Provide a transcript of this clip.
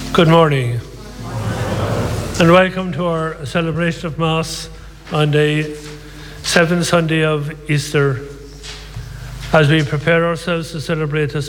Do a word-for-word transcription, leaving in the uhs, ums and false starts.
Good morning and welcome to our celebration of Mass on the seventh Sunday of Easter as we prepare ourselves to celebrate this